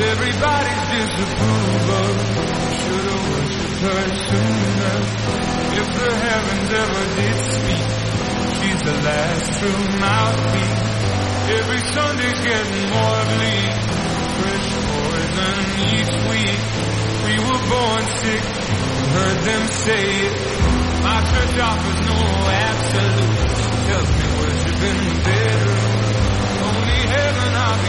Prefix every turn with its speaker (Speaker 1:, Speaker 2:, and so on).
Speaker 1: Everybody's disapproval. Should've worshipped her sooner. If the heavens ever did speak, she's the last true mouthpiece. Every Sunday's getting more bleak. Fresh poison each week. We were born sick, heard them say it. My church offers no absolute. Tells me worship in the bedroom. Only heaven offers